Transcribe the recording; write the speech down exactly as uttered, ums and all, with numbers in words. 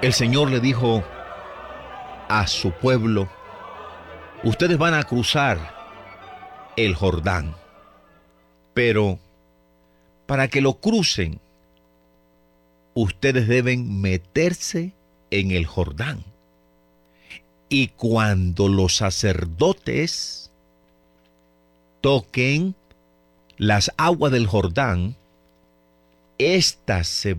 el Señor le dijo a su pueblo: ustedes van a cruzar el Jordán, pero para que lo crucen, ustedes deben meterse en el Jordán. Y cuando los sacerdotes toquen las aguas del Jordán, éstas se